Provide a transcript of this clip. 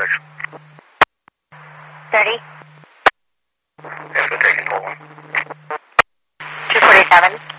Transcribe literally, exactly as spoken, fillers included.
six. thirty. Yes, we're taking four one. two forty-seven.